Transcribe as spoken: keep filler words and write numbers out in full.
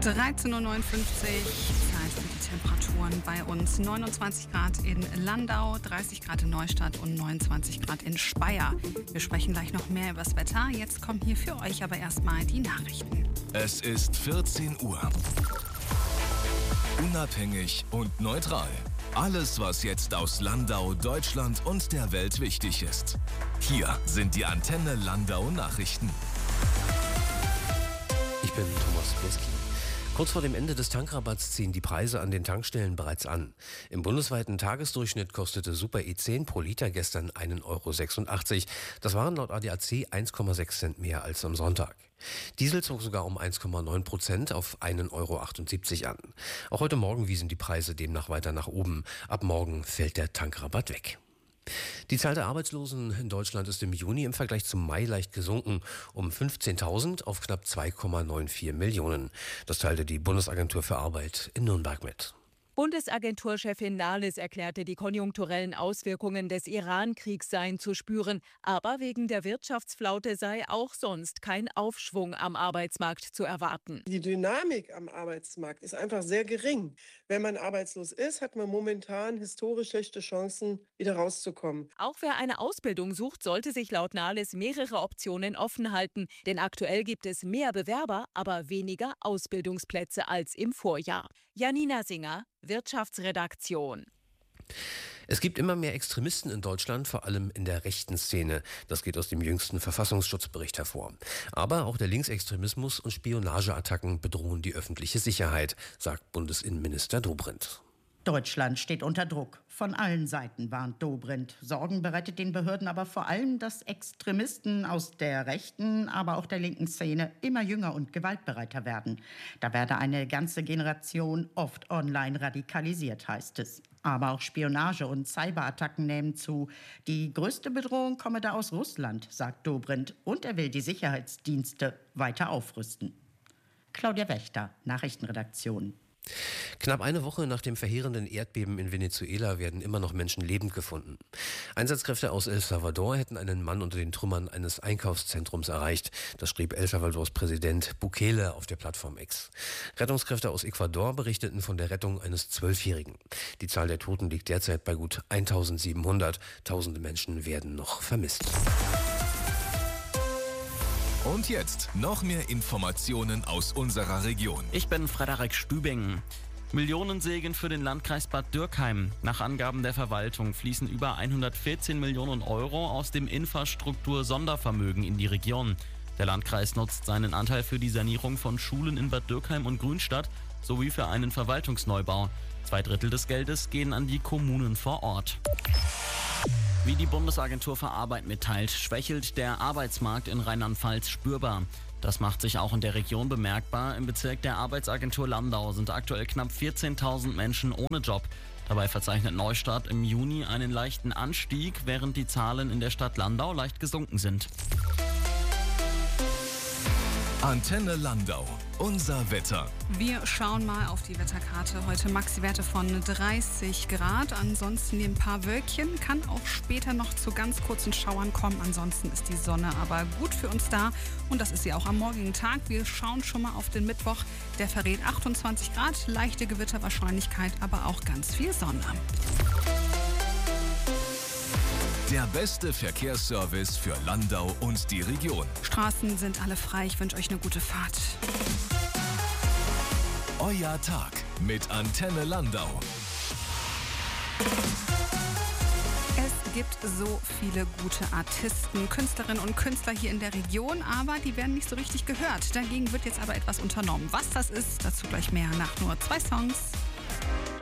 dreizehn Uhr neunundfünfzig, Zeit für die Temperaturen bei uns. neunundzwanzig Grad in Landau, dreißig Grad in Neustadt und neunundzwanzig Grad in Speyer. Wir sprechen gleich noch mehr über das Wetter. Jetzt kommen hier für euch aber erstmal die Nachrichten. Es ist vierzehn Uhr. Unabhängig und neutral. Alles, was jetzt aus Landau, Deutschland und der Welt wichtig ist. Hier sind die Antenne Landau Nachrichten. Ich bin Thomas Bleski. Kurz vor dem Ende des Tankrabatts ziehen die Preise an den Tankstellen bereits an. Im bundesweiten Tagesdurchschnitt kostete Super E zehn pro Liter gestern ein Euro sechsundachtzig. Das waren laut A D A C eins Komma sechs Cent mehr als am Sonntag. Diesel zog sogar um eins Komma neun Prozent auf ein Euro achtundsiebzig an. Auch heute Morgen wiesen die Preise demnach weiter nach oben. Ab morgen fällt der Tankrabatt weg. Die Zahl der Arbeitslosen in Deutschland ist im Juni im Vergleich zum Mai leicht gesunken, um fünfzehntausend auf knapp zwei Komma neunundneunzig Millionen. Das teilte die Bundesagentur für Arbeit in Nürnberg mit. Bundesagenturchefin Nahles erklärte, die konjunkturellen Auswirkungen des Iran-Kriegs seien zu spüren. Aber wegen der Wirtschaftsflaute sei auch sonst kein Aufschwung am Arbeitsmarkt zu erwarten. Die Dynamik am Arbeitsmarkt ist einfach sehr gering. Wenn man arbeitslos ist, hat man momentan historisch schlechte Chancen, wieder rauszukommen. Auch wer eine Ausbildung sucht, sollte sich laut Nahles mehrere Optionen offen halten. Denn aktuell gibt es mehr Bewerber, aber weniger Ausbildungsplätze als im Vorjahr. Janina Singer, Wirtschaftsredaktion. Es gibt immer mehr Extremisten in Deutschland, vor allem in der rechten Szene. Das geht aus dem jüngsten Verfassungsschutzbericht hervor. Aber auch der Linksextremismus und Spionageattacken bedrohen die öffentliche Sicherheit, sagt Bundesinnenminister Dobrindt. Deutschland steht unter Druck. Von allen Seiten warnt Dobrindt. Sorgen bereitet den Behörden aber vor allem, dass Extremisten aus der rechten, aber auch der linken Szene immer jünger und gewaltbereiter werden. Da werde eine ganze Generation oft online radikalisiert, heißt es. Aber auch Spionage und Cyberattacken nehmen zu. Die größte Bedrohung komme da aus Russland, sagt Dobrindt. Und er will die Sicherheitsdienste weiter aufrüsten. Claudia Wächter, Nachrichtenredaktion. Knapp eine Woche nach dem verheerenden Erdbeben in Venezuela werden immer noch Menschen lebend gefunden. Einsatzkräfte aus El Salvador hätten einen Mann unter den Trümmern eines Einkaufszentrums erreicht. Das schrieb El Salvadors Präsident Bukele auf der Plattform X. Rettungskräfte aus Ecuador berichteten von der Rettung eines Zwölfjährigen. Die Zahl der Toten liegt derzeit bei gut eintausendsiebenhundert. Tausende Menschen werden noch vermisst. Und jetzt noch mehr Informationen aus unserer Region. Ich bin Frederik Stübing. Millionensegen für den Landkreis Bad Dürkheim. Nach Angaben der Verwaltung fließen über hundertvierzehn Millionen Euro aus dem Infrastruktur-Sondervermögen in die Region. Der Landkreis nutzt seinen Anteil für die Sanierung von Schulen in Bad Dürkheim und Grünstadt sowie für einen Verwaltungsneubau. Zwei Drittel des Geldes gehen an die Kommunen vor Ort. Wie die Bundesagentur für Arbeit mitteilt, schwächelt der Arbeitsmarkt in Rheinland-Pfalz spürbar. Das macht sich auch in der Region bemerkbar. Im Bezirk der Arbeitsagentur Landau sind aktuell knapp vierzehntausend Menschen ohne Job. Dabei verzeichnet Neustadt im Juni einen leichten Anstieg, während die Zahlen in der Stadt Landau leicht gesunken sind. Antenne Landau. Unser Wetter. Wir schauen mal auf die Wetterkarte. Heute Maxi-Werte von dreißig Grad. Ansonsten ein paar Wölkchen. Kann auch später noch zu ganz kurzen Schauern kommen. Ansonsten ist die Sonne aber gut für uns da. Und das ist sie auch am morgigen Tag. Wir schauen schon mal auf den Mittwoch. Der verrät achtundzwanzig Grad. Leichte Gewitterwahrscheinlichkeit, aber auch ganz viel Sonne. Der beste Verkehrsservice für Landau und die Region. Straßen sind alle frei. Ich wünsche euch eine gute Fahrt. Euer Tag mit Antenne Landau. Es gibt so viele gute Artisten, Künstlerinnen und Künstler hier in der Region, aber die werden nicht so richtig gehört. Dagegen wird jetzt aber etwas unternommen. Was das ist, dazu gleich mehr nach nur zwei Songs.